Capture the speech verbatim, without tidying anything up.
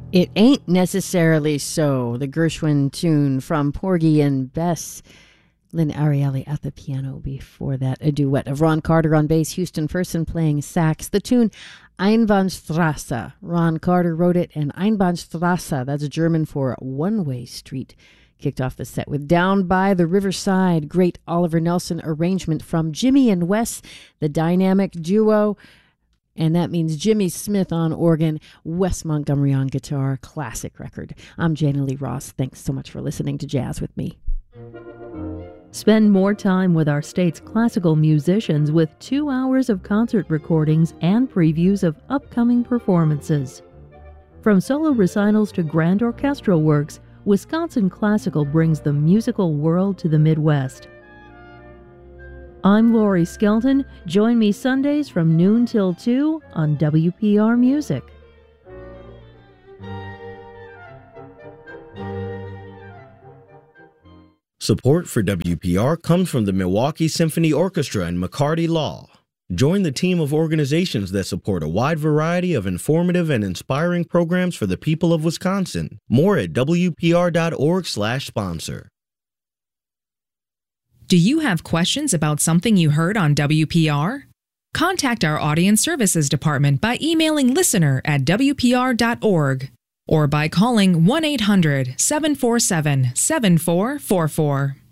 It Ain't Necessarily So, the Gershwin tune from Porgy and Bess. Lynn Ariely at the piano. Before that, a duet of Ron Carter on bass, Houston Person playing sax. The tune Einbahnstraße. Ron Carter wrote it, and Einbahnstraße, that's German for one-way street. Kicked off the set with Down by the Riverside, great Oliver Nelson arrangement from Jimmy and Wes, the dynamic duo. And that means Jimmy Smith on organ, Wes Montgomery on guitar. Classic record. I'm Jana Lee Ross. Thanks so much for listening to Jazz with me. Spend more time with our state's classical musicians with two hours of concert recordings and previews of upcoming performances. From solo recitals to grand orchestral works, Wisconsin Classical brings the musical world to the Midwest. I'm Lori Skelton. Join me Sundays from noon till two on W P R Music. Support for W P R comes from the Milwaukee Symphony Orchestra and McCarty Law. Join the team of organizations that support a wide variety of informative and inspiring programs for the people of Wisconsin. More at W P R dot org slash sponsor. Do you have questions about something you heard on W P R? Contact our Audience Services Department by emailing listener at W P R dot org or by calling one eight hundred seven four seven seven four four four.